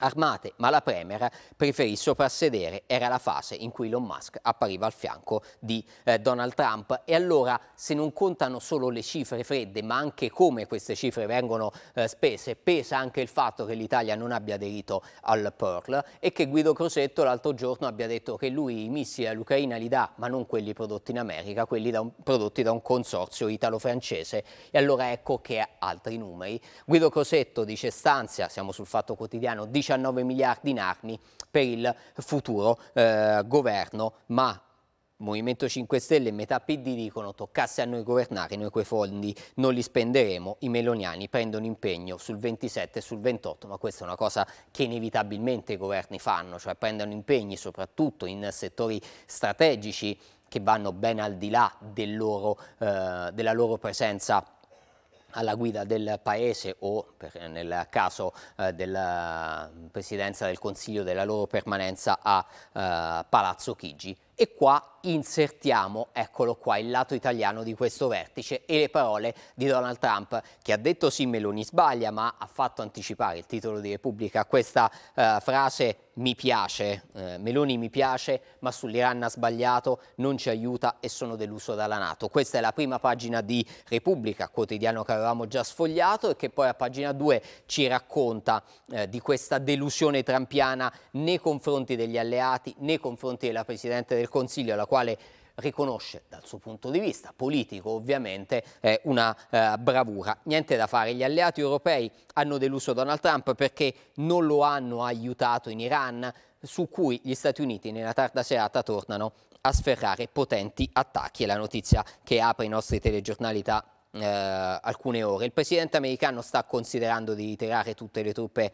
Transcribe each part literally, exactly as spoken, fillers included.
armate, ma la Premier preferì soprassedere. Era la fase in cui Elon Musk appariva al fianco di eh, Donald Trump. E allora, se non contano solo le cifre fredde, ma anche come queste cifre vengono eh, spese, pesa anche il fatto che l'Italia non abbia aderito al Pearl e che Guido Crosetto l'altro giorno abbia detto che lui i missili all'Ucraina li dà, ma non quelli prodotti in America, quelli da un, prodotti da un consorzio italo-francese. E allora ecco che ha altri numeri. Guido Crosetto dice stanzia, siamo sul Fatto Quotidiano, diciannove miliardi in armi per il futuro eh, governo, ma Movimento cinque Stelle e metà P D dicono toccasse a noi governare, noi quei fondi non li spenderemo, i meloniani prendono impegno sul ventisette e sul ventotto, ma questa è una cosa che inevitabilmente i governi fanno, cioè prendono impegni soprattutto in settori strategici che vanno ben al di là del loro, eh, della loro presenza alla guida del paese o per, nel caso eh, della presidenza del Consiglio della loro permanenza a eh, Palazzo Chigi. E qua insertiamo, eccolo qua, il lato italiano di questo vertice e le parole di Donald Trump, che ha detto sì Meloni sbaglia, ma ha fatto anticipare il titolo di Repubblica a questa eh, frase mi piace, eh, Meloni mi piace, ma sull'Iran ha sbagliato, non ci aiuta e sono deluso dalla NATO. Questa è la prima pagina di Repubblica, quotidiano che avevamo già sfogliato e che poi a pagina due ci racconta eh, di questa delusione trampiana nei confronti degli alleati, nei confronti della Presidente del Consiglio, alla quale riconosce dal suo punto di vista politico ovviamente eh, una eh, bravura. Niente da fare, gli alleati europei hanno deluso Donald Trump perché non lo hanno aiutato in Iran, su cui gli Stati Uniti nella tarda serata tornano a sferrare potenti attacchi. È la notizia che apre i nostri telegiornali da eh, alcune ore. Il presidente americano sta considerando di ritirare tutte le truppe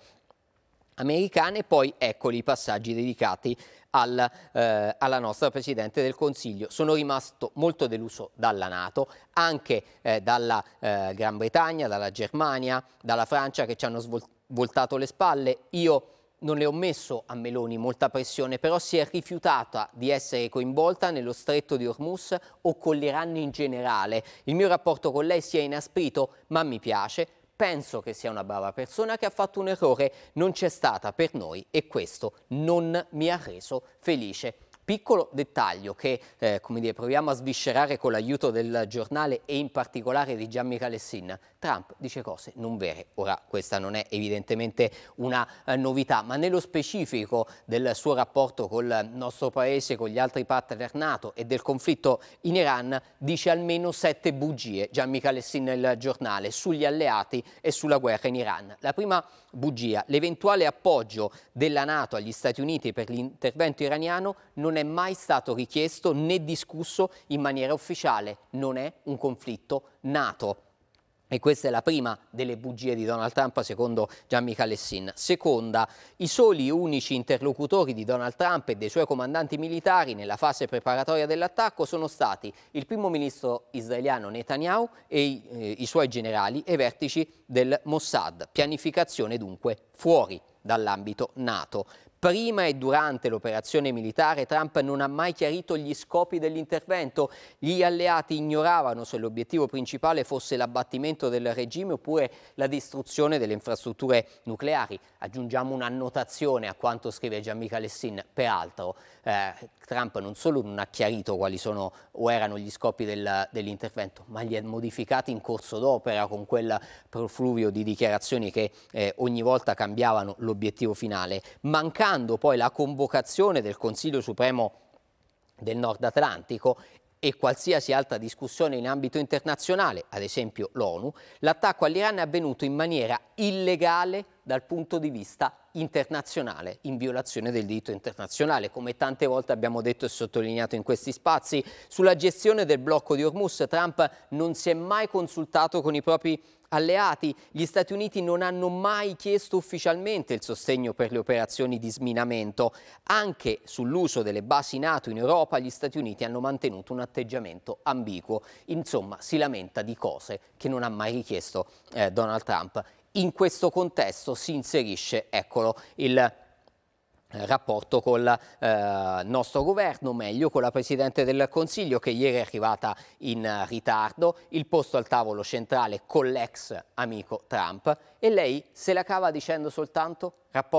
americane, poi eccoli i passaggi dedicati al, eh, alla nostra Presidente del Consiglio. Sono rimasto molto deluso dalla NATO, anche eh, dalla eh, Gran Bretagna, dalla Germania, dalla Francia che ci hanno voltato le spalle. Io non le ho messo a Meloni molta pressione, però si è rifiutata di essere coinvolta nello stretto di Hormuz o con l'Iran in generale. Il mio rapporto con lei si è inasprito, ma mi piace. Penso che sia una brava persona, che ha fatto un errore, non c'è stata per noi e questo non mi ha reso felice. Piccolo dettaglio che eh, come dire, proviamo a sviscerare con l'aiuto del giornale e in particolare di Gianni Alessin. Trump dice cose non vere. Ora questa non è evidentemente una eh, novità, ma nello specifico del suo rapporto col nostro paese, con gli altri partner NATO e del conflitto in Iran dice almeno sette bugie. Gianni Alessin nel giornale sugli alleati e sulla guerra in Iran. La prima bugia: l'eventuale appoggio della NATO agli Stati Uniti per l'intervento iraniano non è mai stato richiesto né discusso in maniera ufficiale, non è un conflitto NATO. E questa è la prima delle bugie di Donald Trump, secondo Gianni Alessin. Seconda, i soli unici interlocutori di Donald Trump e dei suoi comandanti militari nella fase preparatoria dell'attacco sono stati il primo ministro israeliano Netanyahu e i, eh, i suoi generali e vertici del Mossad. Pianificazione dunque fuori dall'ambito NATO. Prima e durante l'operazione militare Trump non ha mai chiarito gli scopi dell'intervento. Gli alleati ignoravano se l'obiettivo principale fosse l'abbattimento del regime oppure la distruzione delle infrastrutture nucleari. Aggiungiamo un'annotazione a quanto scrive Gianni Alessin. Peraltro eh, Trump non solo non ha chiarito quali sono o erano gli scopi del, dell'intervento, ma li ha modificati in corso d'opera con quel profluvio di dichiarazioni che eh, ogni volta cambiavano l'obiettivo finale, mancando poi la convocazione del Consiglio Supremo del Nord Atlantico e qualsiasi altra discussione in ambito internazionale, ad esempio l'ONU. L'attacco all'Iran è avvenuto in maniera illegale dal punto di vista internazionale, in violazione del diritto internazionale. Come tante volte abbiamo detto e sottolineato in questi spazi, sulla gestione del blocco di Hormuz Trump non si è mai consultato con i propri alleati. Gli Stati Uniti non hanno mai chiesto ufficialmente il sostegno per le operazioni di sminamento. Anche sull'uso delle basi NATO in Europa gli Stati Uniti hanno mantenuto un atteggiamento ambiguo. Insomma, si lamenta di cose che non ha mai richiesto eh, Donald Trump. In questo contesto si inserisce, eccolo, il rapporto col eh, nostro governo, meglio con la Presidente del Consiglio, che ieri è arrivata in ritardo, il posto al tavolo centrale con l'ex amico Trump, e lei se la cava dicendo soltanto rapporto